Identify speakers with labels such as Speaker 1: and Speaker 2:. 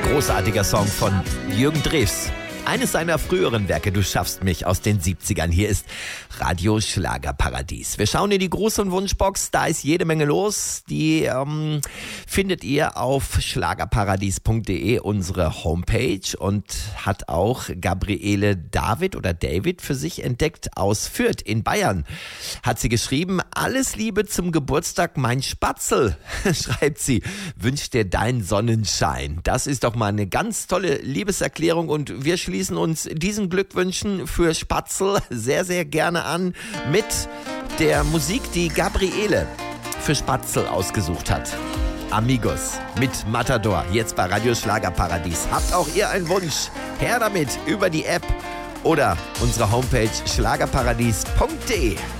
Speaker 1: Großartiger Song von Jürgen Drews. Eines seiner früheren Werke, Du schaffst mich, aus den 70ern. Hier ist Radio Schlagerparadies. Wir schauen in die Gruß- und Wunschbox. Da ist jede Menge los. Die findet ihr auf schlagerparadies.de, unsere Homepage. Und hat auch Gabriele David für sich entdeckt aus Fürth in Bayern. Hat sie geschrieben: Alles Liebe zum Geburtstag, mein Spatzel, schreibt sie. Wünscht dir dein Sonnenschein. Das ist doch mal eine ganz tolle Liebeserklärung und wir schließen uns diesen Glückwünschen für Spatzel sehr, sehr gerne an mit der Musik, die Gabriele für Spatzel ausgesucht hat. Amigos mit Matador, jetzt bei Radio Schlagerparadies. Habt auch ihr einen Wunsch? Her damit über die App oder unsere Homepage schlagerparadies.de.